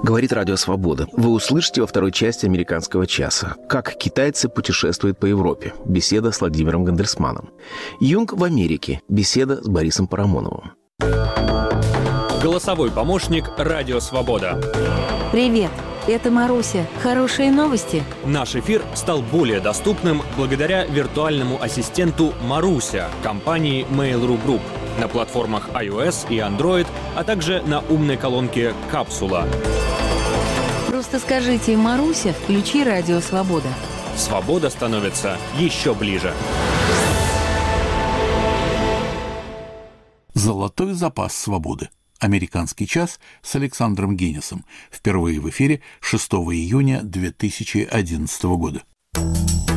Говорит Радио Свобода. Вы услышите во второй части «Американского часа». Как китайцы путешествуют по Европе. Беседа с Владимиром Гандельсманом. Юнг в Америке. Беседа с Борисом Парамоновым. Голосовой помощник «Радио Свобода». Привет, это Маруся. Хорошие новости? Наш эфир стал более доступным благодаря виртуальному ассистенту «Маруся» компании Mail.ru Group на платформах iOS и Android, а также на умной колонке «Капсула». Просто скажите: «Маруся, включи Радио Свобода». Свобода становится еще ближе. Золотой запас свободы. «Американский час» с Александром Гиннесом. Впервые в эфире 6 июня 2011 года.